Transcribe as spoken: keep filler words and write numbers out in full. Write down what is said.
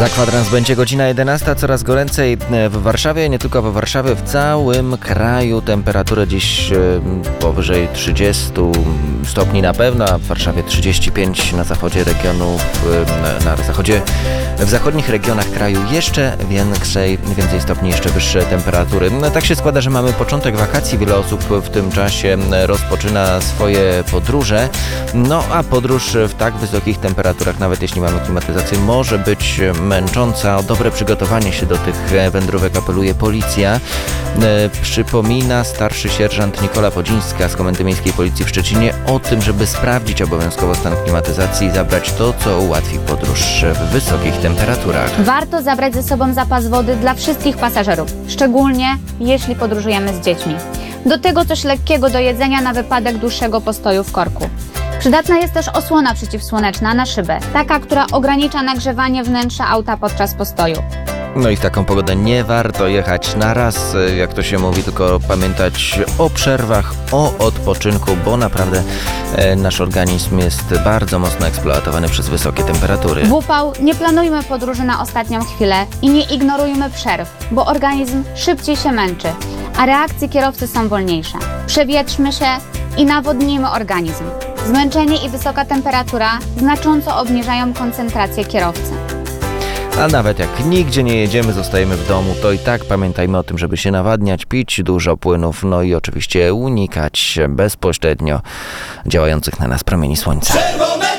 Za kwadrans będzie godzina jedenasta, coraz goręcej w Warszawie, nie tylko w Warszawie, w całym kraju temperatury dziś powyżej trzydziestu stopni na pewno, a w Warszawie trzydzieści pięć, na zachodzie regionu, na zachodzie, w zachodnich regionach kraju jeszcze większej, więcej stopni, jeszcze wyższe temperatury. No, tak się składa, że mamy początek wakacji, wiele osób w tym czasie rozpoczyna swoje podróże, no a podróż w tak wysokich temperaturach, nawet jeśli mamy klimatyzację, może być męcząca. O dobre przygotowanie się do tych wędrówek apeluje policja. E, przypomina starszy sierżant Nikola Podzińska z Komendy Miejskiej Policji w Szczecinie o tym, żeby sprawdzić obowiązkowo stan klimatyzacji i zabrać to, co ułatwi podróż w wysokich temperaturach. Warto zabrać ze sobą zapas wody dla wszystkich pasażerów, szczególnie jeśli podróżujemy z dziećmi. Do tego coś lekkiego do jedzenia na wypadek dłuższego postoju w korku. Przydatna jest też osłona przeciwsłoneczna na szybę, taka, która ogranicza nagrzewanie wnętrza auta podczas postoju. No i w taką pogodę nie warto jechać na raz, jak to się mówi, tylko pamiętać o przerwach, o odpoczynku, bo naprawdę e, nasz organizm jest bardzo mocno eksploatowany przez wysokie temperatury. W upał nie planujmy podróży na ostatnią chwilę i nie ignorujmy przerw, bo organizm szybciej się męczy, a reakcje kierowcy są wolniejsze. Przewietrzmy się i nawodnijmy organizm. Zmęczenie i wysoka temperatura znacząco obniżają koncentrację kierowcy. A nawet jak nigdzie nie jedziemy, zostajemy w domu, to i tak pamiętajmy o tym, żeby się nawadniać, pić dużo płynów, no i oczywiście unikać bezpośrednio działających na nas promieni słońca.